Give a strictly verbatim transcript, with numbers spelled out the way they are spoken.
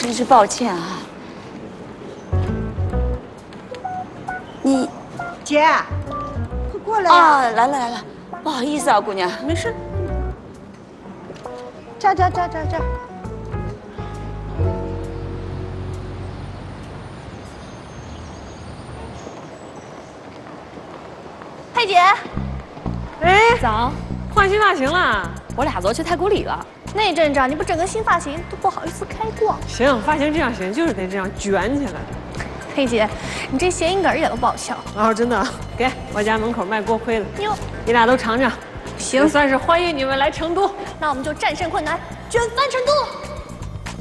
真是抱歉啊。你， 姐，快过来呀！ 啊，来了来了，不好意思啊，姑娘。 没事。这儿这儿这儿这儿这儿。 佩姐， 哎， 早， 换新发型了。 我俩昨儿去太古里了。那阵仗你不整个新发型，都不好意思开逛。 行，发型这样行，就是得这样卷起来。 佩姐，你这谐音梗一点都不好笑。 哦，真的，给我家门口卖锅盔的， 哟， 你俩都尝尝。 行， 算是欢迎你们来成都。 那我们就战胜困难，卷翻成都。